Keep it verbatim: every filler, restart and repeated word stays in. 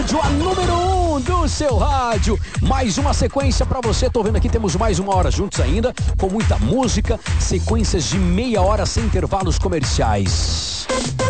rádio, a número um do seu rádio. Mais uma sequência pra você. Tô vendo aqui, temos mais uma hora juntos ainda, com muita música, sequências de meia hora sem intervalos comerciais.